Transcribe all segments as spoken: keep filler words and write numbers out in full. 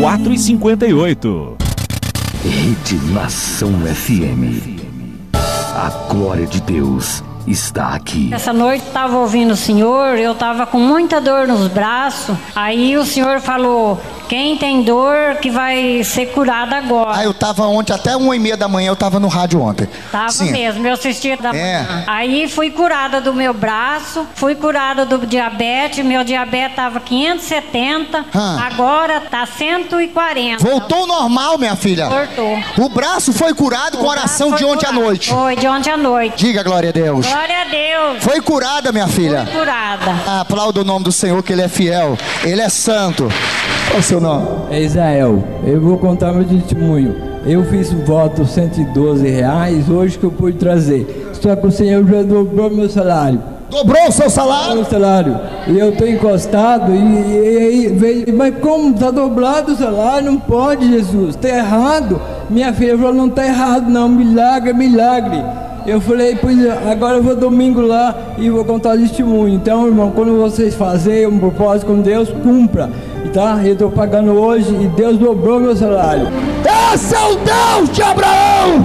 quatro e cinquenta e oito. Rede Nação F M. A glória de Deus está aqui. Essa noite eu tava ouvindo o senhor, eu tava com muita dor nos braços. Aí o senhor falou: quem tem dor que vai ser curado agora. Ah, eu tava ontem até uma e meia da manhã, eu tava no rádio ontem. Tava Sim. mesmo, eu assisti da É. manhã. Aí fui curada do meu braço, fui curada do diabetes, meu diabetes tava quinhentos e setenta, Ah. agora tá cento e quarenta. Voltou ao normal, minha filha. Voltou. O braço foi curado com a oração Foi de ontem à curado. noite. Foi, de ontem à noite. Diga glória a Deus. Glória a Deus. Foi curada, minha filha. Fui curada. Aplauda o nome do Senhor, que Ele é fiel. Ele é santo. Qual o seu nome? É Israel. Eu vou contar meu testemunho. Eu fiz o voto cento e doze reais hoje que eu pude trazer. Só que o Senhor já dobrou meu salário. Dobrou o seu salário? Meu salário. E eu estou encostado e, e, e mas como está dobrado o salário? Não pode, Jesus. Está errado. Minha filha falou: não está errado não. Milagre, milagre. Eu falei: pois agora eu vou domingo lá e vou contar o testemunho. Então, irmão, quando vocês fazerem um propósito com Deus, cumpra. Tá? Eu estou pagando hoje e Deus dobrou meu salário. Esse é o Deus de Abraão!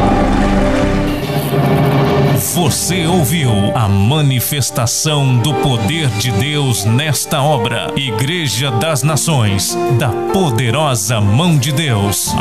Você ouviu a manifestação do poder de Deus nesta obra. Igreja das Nações, da poderosa mão de Deus.